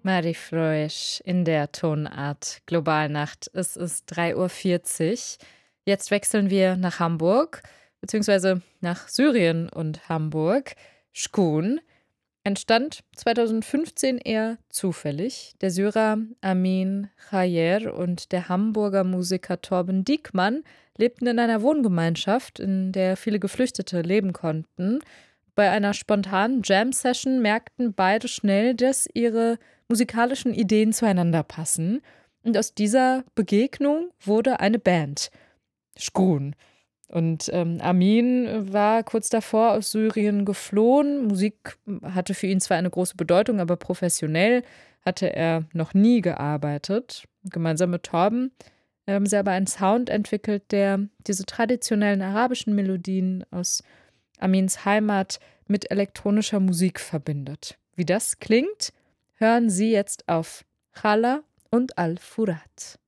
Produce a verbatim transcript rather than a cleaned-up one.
Marie Fröhlich in der Tonart Globalnacht. Es ist drei Uhr vierzig. Jetzt wechseln wir nach Hamburg, beziehungsweise nach Syrien und Hamburg. Shkun entstand zweitausendfünfzehn eher zufällig. Der Syrer Amin Chayer und der Hamburger Musiker Torben Diekmann lebten in einer Wohngemeinschaft, in der viele Geflüchtete leben konnten. Bei einer spontanen Jam-Session merkten beide schnell, dass ihre musikalischen Ideen zueinander passen. Und aus dieser Begegnung wurde eine Band, Shkun. Und ähm, Amin war kurz davor aus Syrien geflohen. Musik hatte für ihn zwar eine große Bedeutung, aber professionell hatte er noch nie gearbeitet. Gemeinsam mit Torben haben sie aber einen Sound entwickelt, der diese traditionellen arabischen Melodien aus Amins Heimat mit elektronischer Musik verbindet. Wie das klingt, hören Sie jetzt auf Chala und Al-Furat.